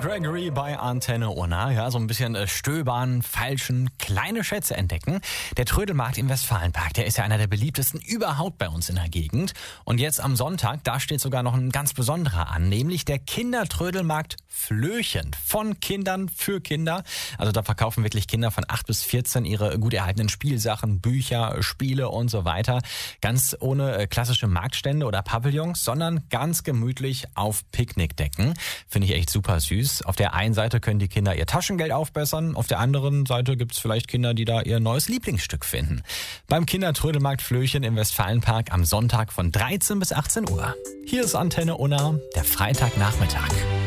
Gregory bei Antenne Unna. Ja, so ein bisschen stöbern, falschen, kleine Schätze entdecken. Der Trödelmarkt im Westfalenpark, der ist ja einer der beliebtesten überhaupt bei uns in der Gegend. Und jetzt am Sonntag, da steht sogar noch ein ganz besonderer an, nämlich der Kindertrödelmarkt Flöchen. Von Kindern für Kinder. Also da verkaufen wirklich Kinder von 8 bis 14 ihre gut erhaltenen Spielsachen, Bücher, Spiele und so weiter. Ganz ohne klassische Marktstände oder Pavillons, sondern ganz gemütlich auf Picknickdecken. Finde ich echt super süß. Auf der einen Seite können die Kinder ihr Taschengeld aufbessern, auf der anderen Seite gibt es vielleicht Kinder, die da ihr neues Lieblingsstück finden. Beim Kindertrödelmarkt Flöchen im Westfalenpark am Sonntag von 13 bis 18 Uhr. Hier ist Antenne Unna, der Freitagnachmittag.